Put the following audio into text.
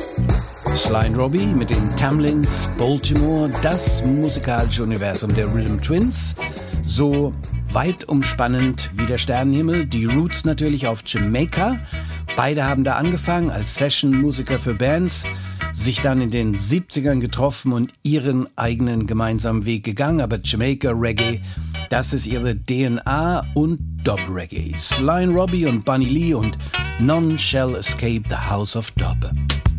Sly and Robbie mit den Tamlins, Baltimore, das musikalische Universum der Rhythm Twins. So weit umspannend wie der Sternenhimmel, die Roots natürlich auf Jamaika. Beide haben da angefangen als Session-Musiker für Bands, sich dann in den 70ern getroffen und ihren eigenen gemeinsamen Weg gegangen. Aber Jamaica Reggae, das ist ihre DNA und Dub Reggae. Sly and Robbie und Bunny Lee und None Shall Escape the House of Dub.